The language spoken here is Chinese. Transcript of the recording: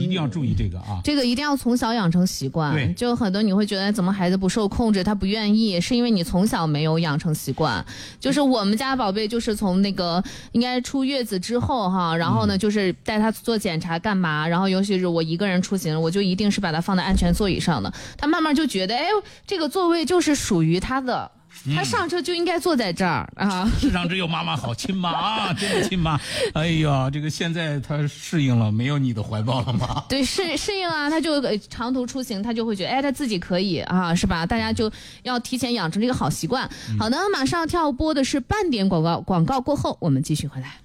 一定要注意这个啊。 这个一定要从小养成习惯。 对， 就很多你会觉得怎么孩子不受控制，他不愿意，是因为你从小没有养成习惯。就是我们家宝贝就是从那个应该出月子之后哈，然后呢就是带他做检查干嘛，然后尤其是我一个人出行，我就一定是把他放在安全座椅上的，他慢慢就觉得哎，这个座位就是属于他的。他上车就应该坐在这儿啊！ 世上只有妈妈好，亲妈啊，真的亲妈。哎呀，这个现在他适应了，没有你的怀抱了吗？ 对，适应啊，他就长途出行，他就会觉得，哎，他自己可以啊，是吧？大家就要提前养成这个好习惯。好的，马上跳播的是半点广告，广告过后我们继续回来。